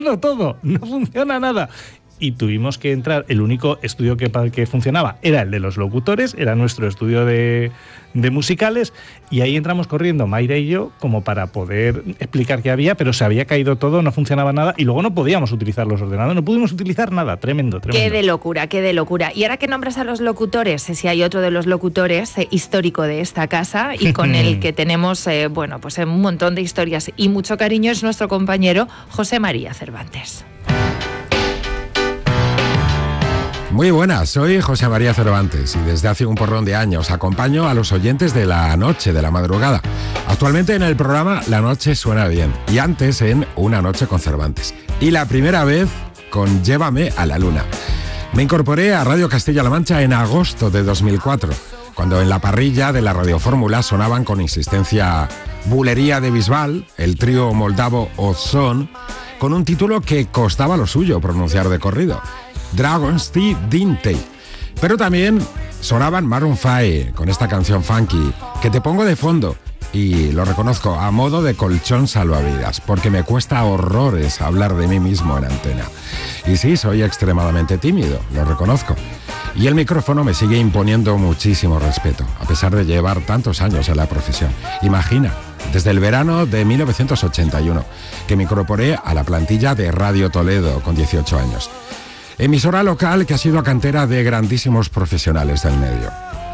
todo, no funciona nada. Y tuvimos que entrar, el único estudio que funcionaba era el de los locutores, era nuestro estudio de musicales, y ahí entramos corriendo Mayra y yo como para poder explicar qué había, pero se había caído todo, no funcionaba nada, y luego no podíamos utilizar los ordenadores, no pudimos utilizar nada, tremendo. Qué de locura. Y ahora que nombras a los locutores, si hay otro de los locutores histórico de esta casa y con el que tenemos, pues un montón de historias y mucho cariño, es nuestro compañero José María Cervantes. Muy buenas, soy José María Cervantes y desde hace un porrón de años acompaño a los oyentes de la noche, de la madrugada. Actualmente en el programa La Noche Suena Bien y antes en Una Noche con Cervantes. Y la primera vez con Llévame a la Luna. Me incorporé a Radio Castilla-La Mancha en agosto de 2004, cuando en la parrilla de la radiofórmula sonaban con insistencia Bulería de Bisbal, el trío moldavo Ozón, con un título que costaba lo suyo pronunciar de corrido. Dragon's Dinte. Pero también sonaban Maroon 5 con esta canción funky que te pongo de fondo y lo reconozco a modo de colchón salvavidas porque me cuesta horrores hablar de mí mismo en antena. Y sí, soy extremadamente tímido, lo reconozco. Y el micrófono me sigue imponiendo muchísimo respeto, a pesar de llevar tantos años en la profesión. Imagina, desde el verano de 1981, que me incorporé a la plantilla de Radio Toledo con 18 años. Emisora local que ha sido cantera de grandísimos profesionales del medio.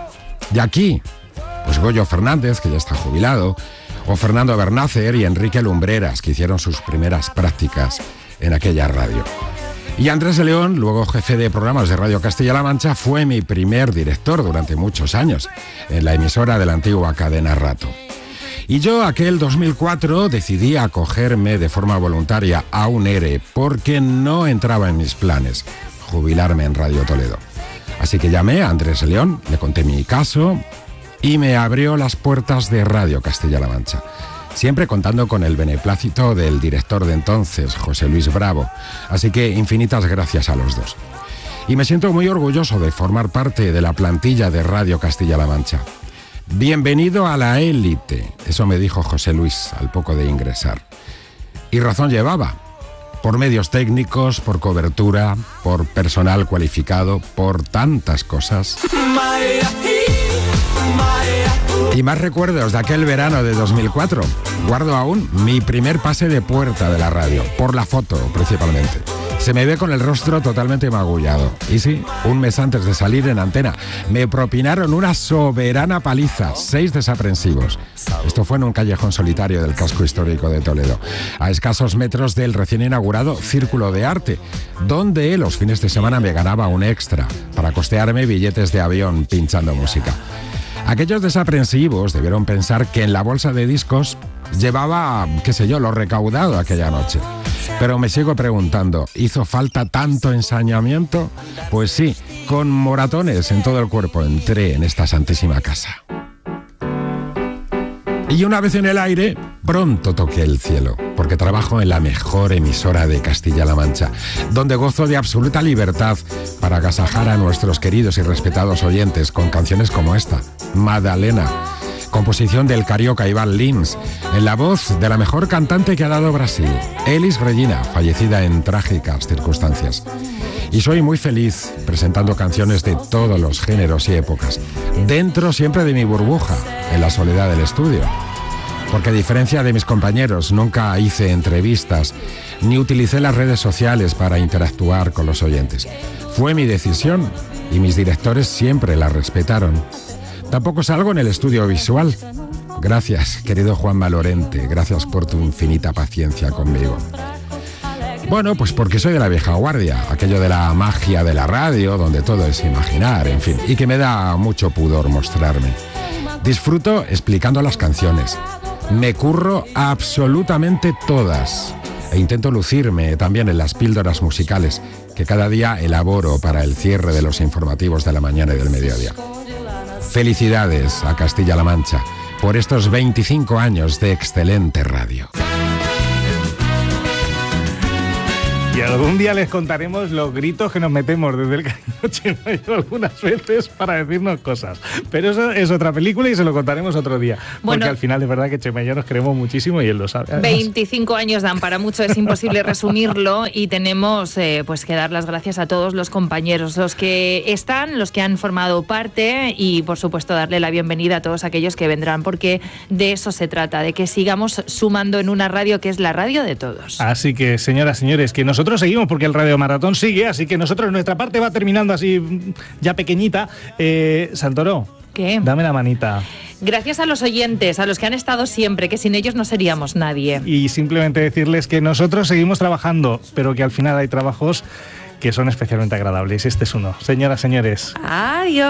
Y aquí, pues Goyo Fernández, que ya está jubilado, o Fernando Bernácer y Enrique Lumbreras, que hicieron sus primeras prácticas en aquella radio. Y Andrés de León, luego jefe de programas de Radio Castilla-La Mancha, fue mi primer director durante muchos años en la emisora de la antigua cadena Rato. Y yo, aquel 2004, decidí acogerme de forma voluntaria a un ERE porque no entraba en mis planes jubilarme en Radio Toledo. Así que llamé a Andrés León, le conté mi caso y me abrió las puertas de Radio Castilla-La Mancha. Siempre contando con el beneplácito del director de entonces, José Luis Bravo. Así que infinitas gracias a los dos. Y me siento muy orgulloso de formar parte de la plantilla de Radio Castilla-La Mancha. Bienvenido a la élite, eso me dijo José Luis al poco de ingresar. Y razón llevaba, por medios técnicos, por cobertura, por personal cualificado, por tantas cosas. Y más recuerdos de aquel verano de 2004. Guardo aún mi primer pase de puerta de la radio, por la foto principalmente. Se me ve con el rostro totalmente magullado. Y sí, un mes antes de salir en antena, me propinaron una soberana paliza, 6 desaprensivos. Esto fue en un callejón solitario del casco histórico de Toledo, a escasos metros del recién inaugurado Círculo de Arte, donde los fines de semana me ganaba un extra para costearme billetes de avión pinchando música. Aquellos desaprensivos debieron pensar que en la bolsa de discos llevaba, lo recaudado aquella noche. Pero me sigo preguntando, ¿hizo falta tanto ensañamiento? Pues sí, con moratones en todo el cuerpo entré en esta santísima casa. Y una vez en el aire, pronto toqué el cielo, porque trabajo en la mejor emisora de Castilla-La Mancha, donde gozo de absoluta libertad para agasajar a nuestros queridos y respetados oyentes con canciones como esta, Madalena, composición del carioca Iván Lins, en la voz de la mejor cantante que ha dado Brasil, Elis Regina, fallecida en trágicas circunstancias. Y soy muy feliz presentando canciones de todos los géneros y épocas, dentro siempre de mi burbuja, en la soledad del estudio. Porque a diferencia de mis compañeros, nunca hice entrevistas, ni utilicé las redes sociales para interactuar con los oyentes. Fue mi decisión y mis directores siempre la respetaron. Tampoco salgo en el estudio visual. Gracias, querido Juanma Lorente, gracias por tu infinita paciencia conmigo. Bueno, pues porque soy de la vieja guardia, aquello de la magia de la radio, donde todo es imaginar, en fin, y que me da mucho pudor mostrarme. Disfruto explicando las canciones. Me curro absolutamente todas. E intento lucirme también en las píldoras musicales que cada día elaboro para el cierre de los informativos de la mañana y del mediodía. Felicidades a Castilla-La Mancha por estos 25 años de excelente radio. Y algún día les contaremos los gritos que nos metemos desde el Cariño Chema y yo algunas veces para decirnos cosas. Pero eso es otra película y se lo contaremos otro día. Bueno, porque al final es verdad que Chema y yo nos queremos muchísimo y él lo sabe. Además. 25 años dan para mucho, es imposible resumirlo y tenemos pues que dar las gracias a todos los compañeros, los que están, los que han formado parte y por supuesto darle la bienvenida a todos aquellos que vendrán, porque de eso se trata, de que sigamos sumando en una radio que es la radio de todos. Así que, señoras, señores, que nosotros seguimos porque el Radio Maratón sigue, así que nosotros nuestra parte va terminando así ya pequeñita. Santoro, ¿Qué? dame la manita. Gracias a los oyentes, a los que han estado siempre, que sin ellos no seríamos nadie. Y simplemente decirles que nosotros seguimos trabajando, pero que al final hay trabajos que son especialmente agradables. Este es uno. Señoras, señores. Adiós.